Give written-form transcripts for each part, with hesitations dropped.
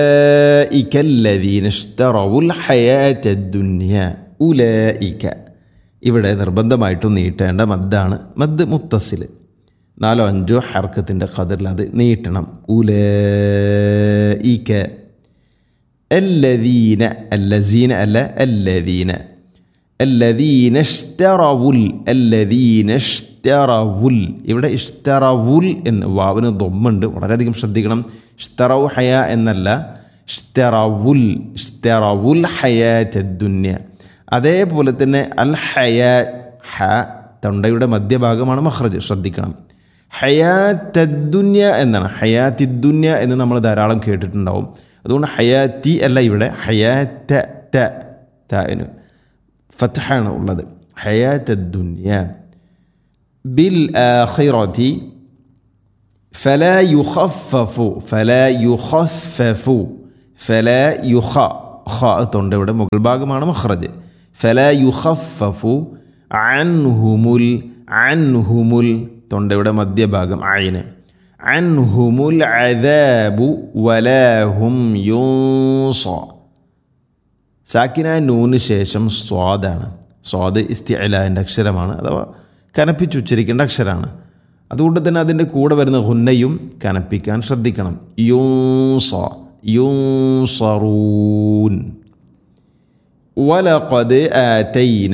ഉലൈകല്ലദീന ഇശ്തറവുൽ ഹയാത്തദ് ദുനിയ. ഉലൈക ഇവിടെ നിർബന്ധമായിട്ടും നീട്ടേണ്ട മദ്ദാണ്. മദ് മുത്തസിൽ 4-5 ഹർക്കത്തിൻ്റെ ഖദറിൽ അത് നീട്ടണം. ഉലൈക അല്ലദീന, അല്ലസീന അല്ല, അല്ലദീന അല്ലദീന ഇശ്തറവുൽ, അല്ലദീന ഇശ്തറവുൽ. ഇവിടെ ഇശ്തറവുൽ എന്ന് വാവിന് ദമ്മുണ്ട്, വളരെയധികം ശ്രദ്ധിക്കണം. ഇശ്തറവു ഹയ എന്നല്ല, ഇശ്തറവുൽ, ഇശ്തറവുൽ ഹയാത്തദ് ദുനിയ. അതേപോലെ തന്നെ അൽ ഹയാ, ഹ തൊണ്ടയുടെ മധ്യഭാഗമാണ് മഖ്റജ്, ശ്രദ്ധിക്കണം. ഹയാത്തദ് ദുനിയ എന്നാണ്, ഹയാത്തിദ് ദുനിയ എന്ന് നമ്മൾ ധാരാളം കേട്ടിട്ടുണ്ടാവും. അതുകൊണ്ട് ഹയാത്തി അല്ല, ഇവിടെ ഹയാത്ത, താന് ഫത്ഹാണ് ഉള്ളത്. ഹയാത്തദ് ദുനിയ. ബിൽ ആഖിറതി ഫലാ യുഖഫഫു, ഫലാ യുഖഫഫു, ഫലാ യുഖ, ഖ തൊണ്ടയുടെ മുകൾ ഭാഗമാണ് മഖ്റജ്. ഫലാ യുഖഫഫു അൻഹുമുൽ, അൻഹുമുൽ തൊണ്ടയുടെ മധ്യഭാഗം ഐന്. അൻഹുമുൽ അദാബു വലാഹും യുൻസ. സാക്കിന നൂന് ശേഷം സ്വാദാണ്. സ്വാദ് ഇസ്തിഅലാൻ്റെ അക്ഷരമാണ്, അഥവാ കനപ്പിച്ചുച്ചരിക്കേണ്ട അക്ഷരമാണ്. അതുകൊണ്ട് തന്നെ അതിൻ്റെ കൂടെ വരുന്ന ഗുന്നയും കനപ്പിക്കാൻ ശ്രദ്ധിക്കണം. യുൻസ, യുൻസറൂൻ. വലഖദ് ആതൈന,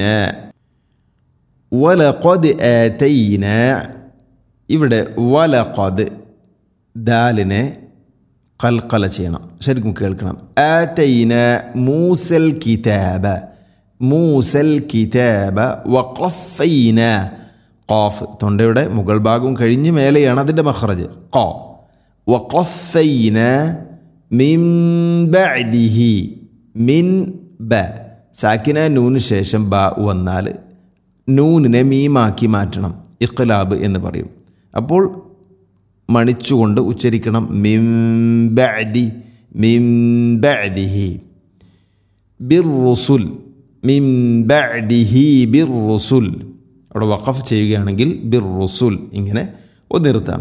വലഖദ് ആതൈന. ഇവിടെ വലഖദ് ദാലിനെ ഖൽഖല ചെയ്യണം, ശരിക്കും കേൾക്കണം. ആതൈന മൂസൽ കിതാബ, മൂസൽ കിതാബ വഖഫൈന. ഖാഫ് തൊണ്ടയുടെ മുകൾ ഭാഗവും കഴിഞ്ഞ് മേലെയാണ് അതിൻ്റെ മഖ്റജ്. ഖ. വഖഫൈന മിൻ ബഅദിഹി, മിൻ ബ. സാക്കിന നൂന് ശേഷം ബ വന്നാൽ നൂനിനെ മീമാക്കി മാറ്റണം, ഇഖ്ലാബ് എന്ന് പറയും. അപ്പോൾ മണിച്ചുകൊണ്ട് ഉച്ചരിക്കണം. മിൻ ബഅദി, മിൻ ബഅദിഹി. ബിർറുസുൽ, മിൻ ബഅദിഹി ബിർറുസുൽ. അവിടെ വഖഫ് ചെയ്യുകയാണെങ്കിൽ ബിർറുസുൽ ഇങ്ങനെ നിർത്താം.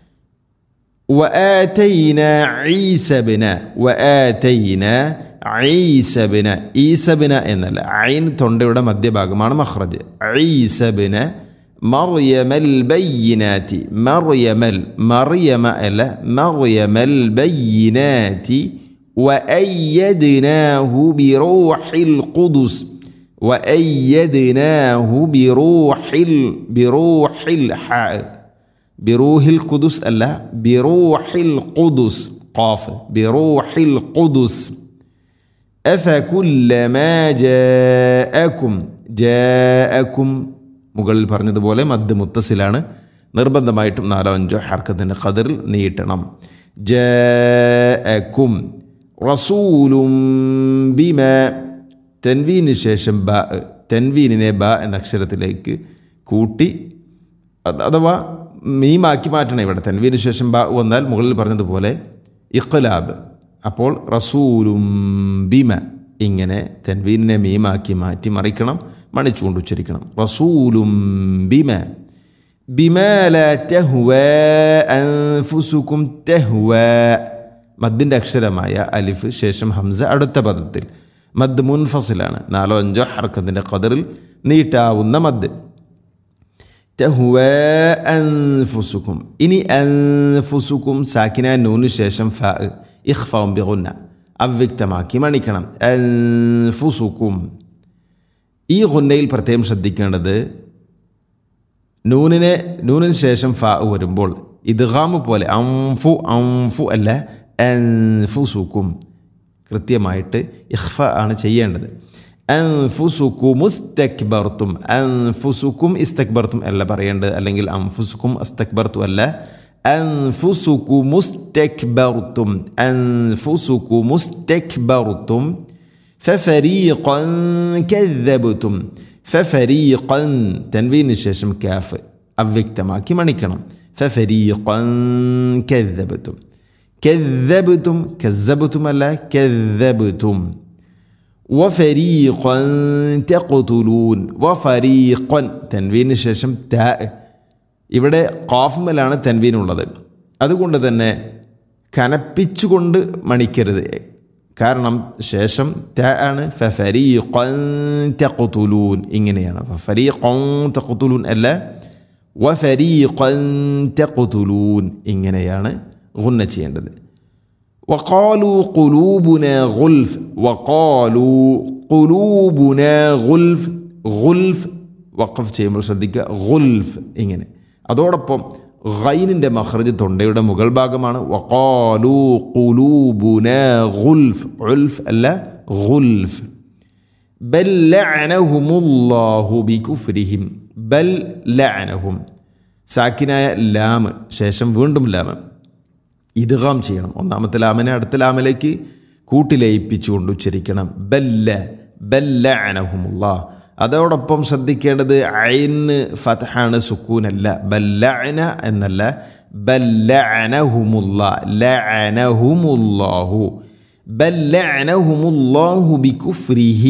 വആതൈന ഈസബിന, വആതൈന ഈസബിന. ഈസബിന എന്നല്ല, ഐൻ തൊണ്ടയുടെ മധ്യഭാഗമാണ് മഖ്റജ്. ഈസബിന മറിയമൽ ബയ്യിനാതി, മറിയമൽ, മറിയമ അല്ല, മറിയമൽ ബയ്യിനാതി. വഅയ്യദ്നാഹു ബിറൂഹിൽ ഖുദുസ്, വഅയ്യദ്നാഹു ബിറൂഹിൽ, ബിറൂഹിൽ ഹ, ബിറൂഹിൽ ഖുദുസ് അല്ല, ബിറൂഹിൽ ഖുദുസ്, ഖാഫ്, ബിറൂഹിൽ ഖുദുസ്. അഫകുല്ലമാ ജാഅകും, ജാഅകും മുകളിൽ പറഞ്ഞതുപോലെ മദ് മുത്തസിലാണ്. നിർബന്ധമായിട്ടും 4-5 ഹർക്കത്തിൻ്റെ ഖദറിൽ നീട്ടണം. ജാഅകും റസൂലും ബിമാ. തൻവീന് ശേഷം ബ, തൻവീനിനെ ബ എന്ന അക്ഷരത്തിലേക്ക് കൂട്ടി അഥവാ മീമാക്കി മാറ്റണം. ഇവിടെ തൻവീന് ശേഷം ബ വന്നാൽ മുകളിൽ പറഞ്ഞതുപോലെ ഇഖ്ലാബ്. അപ്പോൾ റസൂലും ബിമ, ഇങ്ങനെ തൻവീനിനെ മീമാക്കി മാറ്റി മറിക്കണം, മണിച്ചുകൊണ്ട് ഉച്ചരിക്കണം. റസൂലും ബിമ. ബിമാ ലാ തഹ്വാ അൻഫുസുകും, തഹ്വാ മദ്ദിൻ്റെ അക്ഷരമായ അലിഫ് ശേഷം ഹംസ അടുത്ത പദത്തിൽ. മദ് മുൻഫസിലാണ്, 4-5 ഹർക്കത്തിൻ്റെ ഖദറിൽ നീട്ടാവുന്ന മദ്. തഹ്വാ അൻഫുസുകും. ഇനി അൻഫുസുകും സാക്കിന നൂന് ശേഷം ഫ, ഇഖ്ഫാഉം ബിഗുന്ന, അവ്യക്തമാക്കി മണിക്കണം. അൻഫുസുകും. ഈ ഗുന്നയിൽ പ്രത്യേകം ശ്രദ്ധിക്കേണ്ടത് നൂനിന് ശേഷം ഫ വരുമ്പോൾ ഇദ്ഗാമ് പോലെ അംഫു, അംഫു അല്ല, അൻഫുസുകും കൃത്യമായിട്ട് ഇഖ്ഫ ആണ് ചെയ്യേണ്ടത്. അൻഫുസുകും ഇസ്തക്ബർതും, അൻഫുസുകും ഇസ്തക്ബർതും അല്ല പറയേണ്ടത്, അല്ലെങ്കിൽ അൻഫുസുകും ഇസ്തക്ബർതു അല്ല, അൻഫുസുകും ഇസ്തക്ബർതും, അൻഫുസുകും ഇസ്തക്ബർതും. ഫഫരീഖൻ കദ്ദബ്തും, ഫഫരീഖൻ തൻവീന് ശേഷം കാഫ് അവ്യക്തമാക്കി മണിക്കണം. ഫഫരീഖൻ കദ്ദബ്തും, കദ്ദബ്തും, കസ്സബ്തും അല്ല, കദ്ദബ്തും. വഫരീഖൻ തഖ്തുലൂൻ, വഫരീഖൻ തൻവീന് ശേഷം താ. ഇവിടെ ഖാഫുമലാണ് തൻവീനുള്ളത്, അതുകൊണ്ട് തന്നെ കനപ്പിച്ചുകൊണ്ട് മണിക്കരുത്. കാരണം ശേഷം ത ആണ്. ഫഫരീഖൻ തഖ്തുലൂൻ ഇങ്ങനെയാണ്. ഫഫരീഖൻ തഖ്തുലൂൻ അല്ല, വഫരീഖൻ തഖ്തുലൂൻ ഇങ്ങനെയാണ് ഗുന്ന ചെയ്യേണ്ടത്. വഖാലു ഖുലൂബുനാ ഗുൽഫ്, വഖാലു ഖുലൂബുനാ ഗുൽഫ്. ഗുൽഫ് വഖഫ് ചെയ്യുമ്പോൾ ശ്രദ്ധിക്കുക, ഗുൽഫ് ഇങ്ങനെ. അതോടൊപ്പം ഗൈനിൻ്റെ മഖ്റജ് തൊണ്ടയുടെ മുകൾ ഭാഗമാണ്. വഖാലു ഖുലൂബുനാ ഗുൽഫ്, ഉൽഫ് അല്ല ഗുൽഫ്. ബൽ ലഅനഹുമുല്ലാഹു ബികുഫ്രിഹിം, ബൽ ലഅനഹും സാക്കിനായ ലാം ശേഷം വീണ്ടും ലാം ഇദ്ഗാം ചെയ്യണം. ഒന്നാമത്തെ ലാമിനെ അടുത്ത ലാമിലേക്ക് കൂട്ടിലയിപ്പിച്ചുകൊണ്ട് ഉച്ചരിക്കണം. ബല്ല ബല്ലഅനഹുമുല്ലാഹ്. അതോടൊപ്പം ശ്രദ്ധിക്കേണ്ടത് ഐന് ഫത്ഹാണ്, സുക്കൂനല്ല. ബല്ലഅന എന്നല്ല, ബല്ലഅനഹുമുല്ലാഹ്, ലഅനഹുമുല്ലാഹു, ബല്ലഅനഹുമുല്ലാഹു ബികുഫ്രിഹി